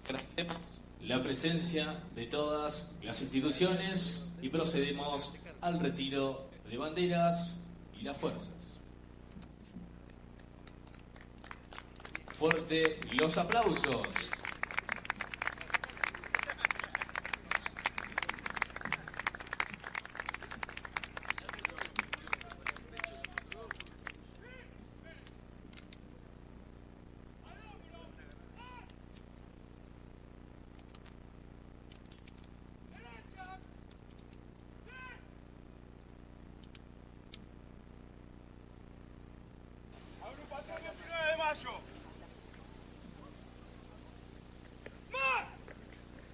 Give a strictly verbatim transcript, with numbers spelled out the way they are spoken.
Agradecemos la presencia de todas las instituciones y procedemos al retiro de banderas y las fuerzas. Fuerte los aplausos.